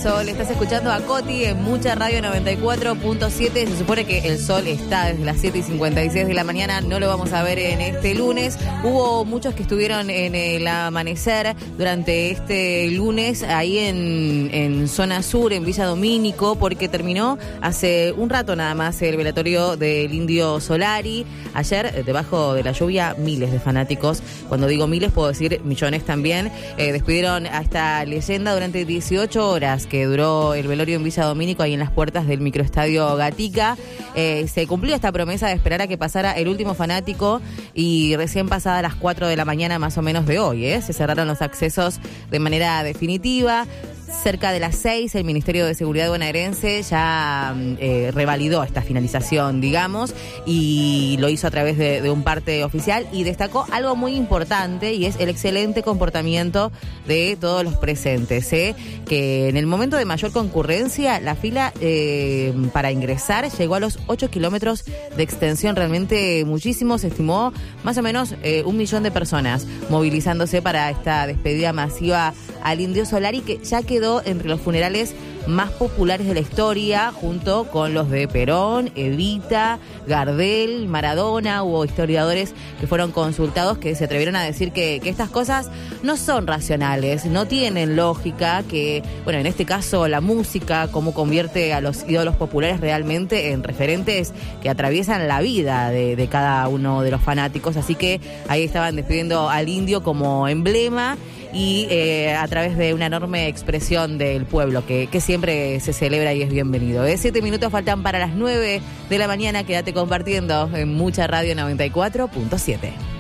Sol. Estás escuchando a Coti en Mucha Radio 94.7. Se supone que el sol está desde las 7:56 de la mañana. No lo vamos a ver en este lunes. Hubo muchos que estuvieron en el amanecer durante este lunes ahí en zona sur, en Villa Domínico, porque terminó hace un rato nada más el velatorio del Indio Solari. Ayer, debajo de la lluvia, miles de fanáticos. Cuando digo miles, puedo decir millones también. Despidieron a esta leyenda durante 18 horas que duró el velorio en Villa Domínico, ahí en las puertas del microestadio Gatica. Se cumplió esta promesa de esperar a que pasara el último fanático y recién pasada las 4 de la mañana más o menos de hoy, se cerraron los accesos de manera definitiva. Cerca de las 6, el Ministerio de Seguridad bonaerense ya revalidó esta finalización, digamos, y lo hizo a través de un parte oficial y destacó algo muy importante, y es el excelente comportamiento de todos los presentes, que en el momento de mayor concurrencia, la fila para ingresar llegó a los 8 kilómetros de extensión, realmente muchísimo. Se estimó más o menos 1 millón de personas movilizándose para esta despedida masiva al Indio Solari, que ya quedó entre los funerales más populares de la historia, junto con los de Perón, Evita, Gardel, Maradona. Hubo historiadores que fueron consultados que se atrevieron a decir que estas cosas no son racionales, no tienen lógica, que, bueno, en este caso la música, cómo convierte a los ídolos populares realmente en referentes que atraviesan la vida de cada uno de los fanáticos. Así que ahí estaban despidiendo al Indio como emblema y a través de una enorme expresión del pueblo que siempre se celebra y es bienvenido. 7 minutos faltan para las 9 de la mañana. Quédate compartiendo en Mucha Radio 94.7.